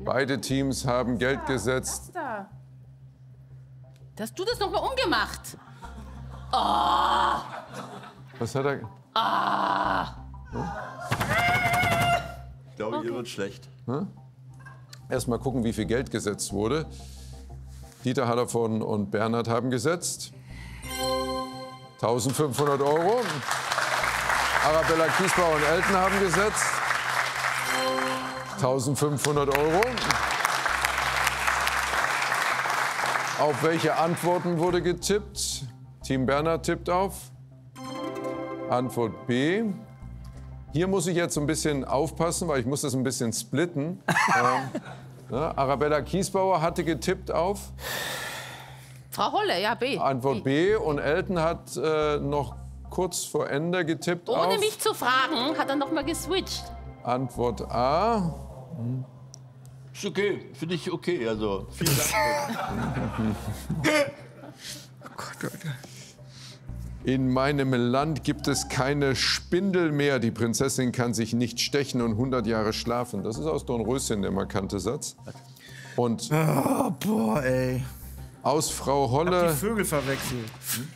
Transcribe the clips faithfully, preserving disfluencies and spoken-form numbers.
Beide Teams haben Geld gesetzt. Da. Hast du das nochmal umgemacht? Oh. Was hat er? Ah. Ich glaube, hier wird schlecht. Hm? Erst mal gucken, wie viel Geld gesetzt wurde. Dieter Hallervorden und Bernhard haben gesetzt. eintausendfünfhundert Euro. Arabella Kiesbauer und Elton haben gesetzt. eintausendfünfhundert Euro. Auf welche Antworten wurde getippt? Team Bernhard tippt auf Antwort B. Hier muss ich jetzt ein bisschen aufpassen, weil ich muss das ein bisschen splitten. ähm, ja, Arabella Kiesbauer hatte getippt auf Frau Holle, ja, B. Antwort B. Und Elton hat äh, noch kurz vor Ende getippt Ohne auf mich zu fragen, hat er noch mal geswitcht. Antwort A. Ist okay, finde ich okay. Also, vielen Dank. Oh Gott, Leute. In meinem Land gibt es keine Spindel mehr. Die Prinzessin kann sich nicht stechen und hundert Jahre schlafen. Das ist aus Dornröschen der markante Satz. Und Oh, boah, ey. aus Frau Ich hab Holle. die Vögel verwechselt.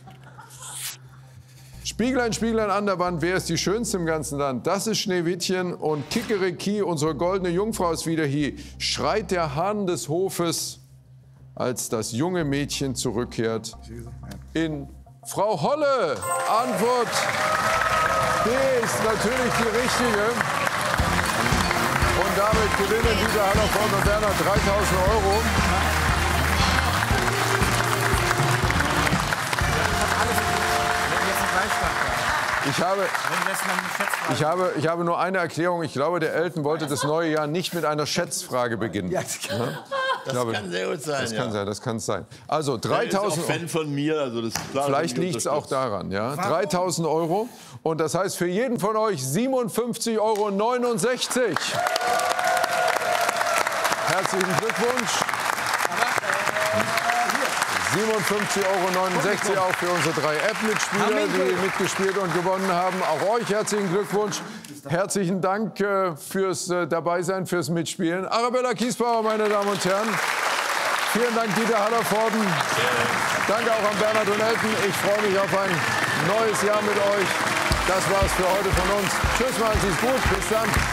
Spieglein, Spieglein an der Wand, wer ist die Schönste im ganzen Land? Das ist Schneewittchen und Kikeriki, unsere goldene Jungfrau ist wieder hier. Schreit der Hahn des Hofes, als das junge Mädchen zurückkehrt in Frau Holle. Antwort B ist natürlich die richtige. Und damit gewinnen Dieter Hallervorden und Bernhard dreitausend Euro. Ich habe, ich, habe, ich habe nur eine Erklärung. Ich glaube, der Elton wollte das neue Jahr nicht mit einer Schätzfrage beginnen. Ja, das kann, Ja? Das glaube, kann sehr gut sein. Das ja. kann sein, das kann sein. Also Er ist auch dreitausend Fan von mir. Also das ist klar, Vielleicht dass er mich liegt es auch unterstützt. daran. Ja? dreitausend Euro. Und das heißt für jeden von euch siebenundfünfzig Euro neunundsechzig. Herzlichen Glückwunsch. siebenundfünfzig Euro neunundsechzig auch für unsere drei App-Mitspieler, die mitgespielt und gewonnen haben. Auch euch herzlichen Glückwunsch. Herzlichen Dank äh, fürs äh, Dabeisein, fürs Mitspielen. Arabella Kiesbauer, meine Damen und Herren. Vielen Dank, Dieter Hallervorden. Danke auch an Bernhard und Elton. Ich freue mich auf ein neues Jahr mit euch. Das war's für heute von uns. Tschüss, machen Sie es gut. Bis dann.